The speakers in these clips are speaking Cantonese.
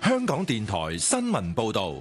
香港電台新聞報道。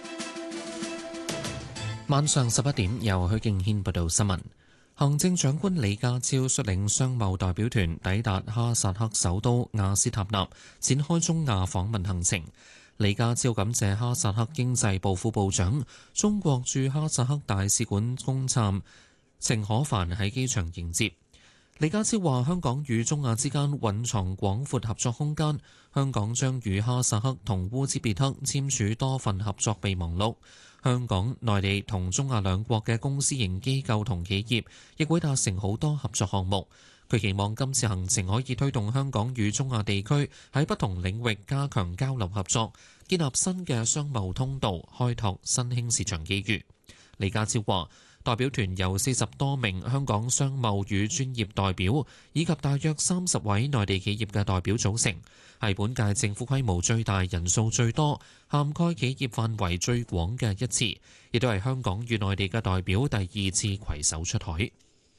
晚上11點，由許敬軒報道新聞。行政長官李家超率領商貿代表團抵達哈薩克首都亞斯塔納，展開中亞訪問行程。李家超感謝哈薩克經濟部副部長、中國駐哈薩克大使館公參程可凡喺機場迎接。李家超話：香港與中亞之間蘊藏廣闊合作空間，香港將與哈薩克同烏茲別克簽署多份合作備忘錄。香港、內地同中亞兩國嘅公私營機構同企業亦會達成好多合作項目。佢期望今次行程可以推動香港與中亞地區喺不同領域加強交流合作，建立新嘅商貿通道，開拓新興市場機遇。李家超話：代表團由40多名香港商貿與專業代表，以及大約30位內地企業嘅代表組成，係本屆政府規模最大、人數最多、涵蓋企業範圍最廣嘅一次，亦都係香港與內地嘅代表第2次攜手出海。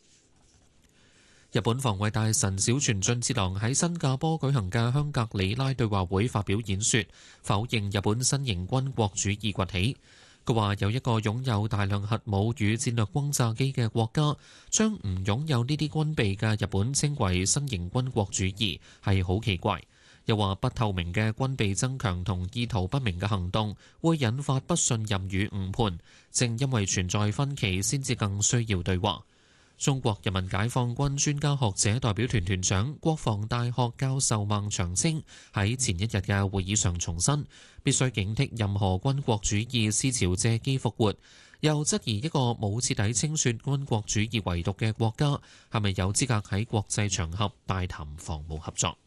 日本防衛大臣小泉進次郎喺新加坡舉行嘅香格里拉對話會發表演說，否認日本新型軍國主義崛起。佢話：有一個擁有大量核武與戰略轟炸機嘅國家，將唔擁有呢啲軍備嘅日本稱為新型軍國主義，係好奇怪。又話不透明嘅軍備增強同意圖不明嘅行動，會引發不信任與誤判。正因為存在分歧，先至更需要對話。中國人民解放軍專家學者代表團團長、國防大學教授孟長青喺前一日嘅會議上重申，必須警惕任何軍國主義思潮借機復活，又質疑一個冇徹底清算軍國主義遺毒嘅國家係咪有資格喺國際場合大談防務合作。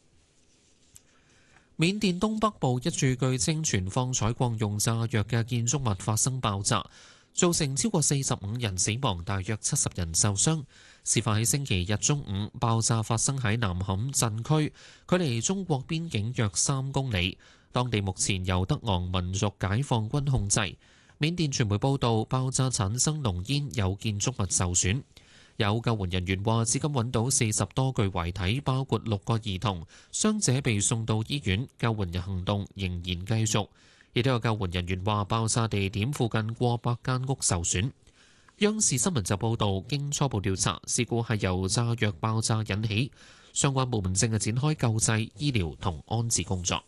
緬甸東北部一處據稱存放採礦用炸藥嘅建築物發生爆炸，造成超過45人死亡，大約70人受傷。事發喺星期日中午，爆炸發生喺南坎鎮區，距離中國邊境約3公里。當地目前由德昂民族解放軍控制。緬甸傳媒報道，爆炸產生濃煙，有建築物受損。有救援人員話，至今揾到40多具遺體，包括6個兒童，傷者被送到醫院，救援行動仍然繼續。亦都有救援人員話，爆炸地點附近過百間屋受損。央視新聞就報道，經初步調查，事故係由炸藥爆炸引起，相關部門正係展開救濟、醫療同安置工作。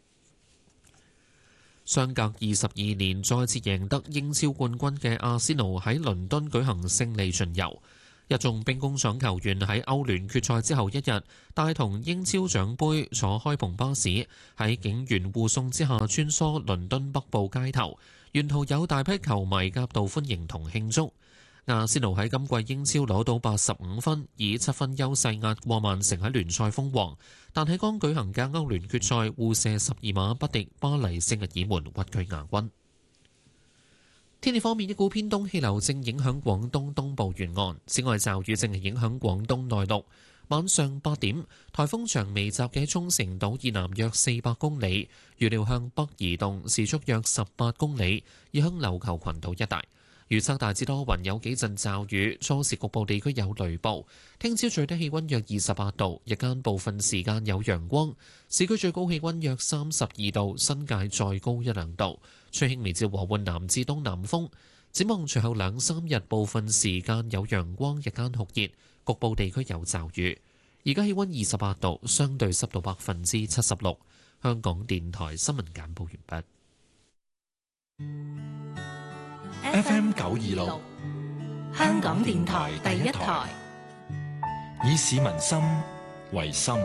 相隔22年再次贏得英超冠軍嘅阿仙奴喺倫敦舉行勝利巡遊。一眾兵工廠球員喺歐聯決賽之後一日，帶同英超獎杯坐開篷巴士，喺警員護送之下穿梭倫敦北部街頭，沿途有大批球迷夾道歡迎同慶祝。阿仙奴喺今季英超攞到85分，以7分優勢壓過曼城喺聯賽封王，但喺剛舉行嘅歐聯決賽互射12碼不敵巴黎聖日耳門，屈居亞軍。天氣方面，一股偏東氣流正影響廣東東部沿岸，此外驟雨正係影響廣東內陸。晚上8點，颱風長尾集結喺沖繩島以南約400公里，預料向北移動，時速約18公里，移向琉球群島一帶。預測大致多雲，有幾陣驟雨，初時局部地區有雷暴。聽朝最低氣温約28度，日間部分時間有陽光，市區最高氣温約32度，新界再高1-2度。吹輕微至和緩南至東南風。展望隨後2-3日，部分時間有陽光，日間酷熱，局部地區有驟雨。而家氣温28度，相對濕度76%。香港電台新聞簡報完畢。 FM 926， 香港電台第一台， 以市民心為心，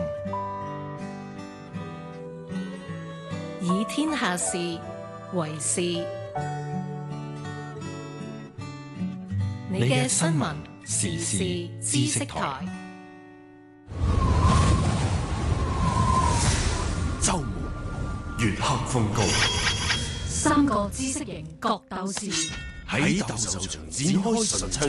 以天下事為事。你嘅新聞時事知識台， 周末月黑風高 3個知識型角鬥士喺鬥獸場展開唇槍